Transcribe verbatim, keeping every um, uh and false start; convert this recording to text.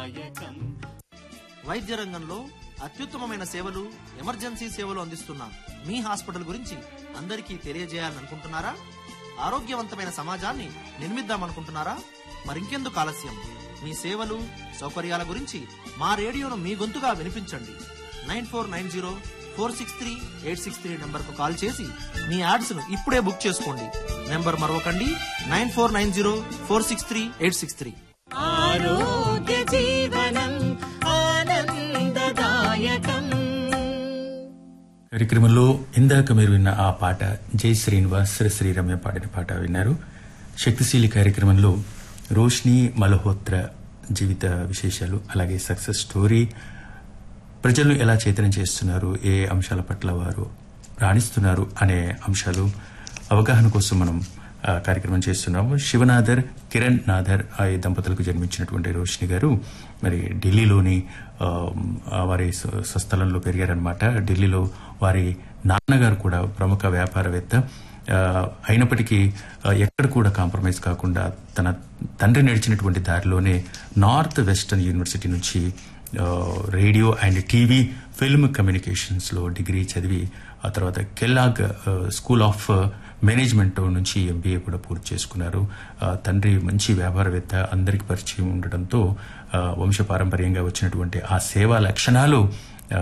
వైద్య రంగంలో అత్యుత్తమమైన సేవలు, ఎమర్జెన్సీ సేవలు అందిస్తున్న మీ హాస్పిటల్ గురించి అందరికీ తెలియజేయాలనుకుంటున్నారా? ఆరోగ్యవంతమైన సమాజాన్ని నిర్మిద్దామనుకుంటున్నారా? మరింకెందుకు ఆలస్యం? మీ సేవలు, సౌకర్యాల గురించి మా రేడియోను మీ గొంతుగా వినిపించండి. Nine four nine zero four six three eight six three number కు కాల్ చేసి మీ యాడ్స్ ను ఇప్పుడే బుక్ చేసుకోండి. Number మరొకండి, nine four nine zero four six three eight six three. ఆరోగ్య జీవనం ఆనందదాయకం. కార్యక్రమంలో ఇందాక మీరు విన్న ఆ పాట జై శ్రీనివాస్ శ్రీ రమ్య పాడిన పాట విన్నారు. శక్తిశీలి కార్యక్రమంలో రోష్ని మల్హోత్ర జీవిత విశేషాలు, అలాగే సక్సెస్ స్టోరీ, ప్రజలను ఎలా చైతన్యం చేస్తున్నారు, ఏ అంశాల పట్ల వారు రాణిస్తున్నారు అనే అంశాలు అవగాహన కోసం మనం కార్యక్రమం చేస్తున్నాము. శివనాథర్, కిరణ్ నాథర్ ఆ దంపతులకు జన్మించినటువంటి రోషిని గారు మరి ఢిల్లీలోని వారి స్వస్థలంలో పెరిగారనమాట. ఢిల్లీలో వారి నాన్నగారు కూడా ప్రముఖ వ్యాపారవేత్త అయినప్పటికీ ఎక్కడ కూడా కాంప్రమైజ్ కాకుండా తన తండ్రి నడిచినటువంటి దారిలోనే నార్త్ వెస్టర్న్ యూనివర్సిటీ నుంచి radio and TV film communications లో డిగ్రీ చదివి ఆ తర్వాత కెల్లాగ్ స్కూల్ ఆఫ్ మేనేజ్మెంట్ నుంచి ఎంబీఏ కూడా పూర్తి చేసుకున్నారు. తండ్రి మంచి వ్యాపారవేత్త, అందరికి పరిచయం ఉండడంతో వంశపారంపర్యంగా వచ్చినటువంటి ఆ సేవా లక్షణాలు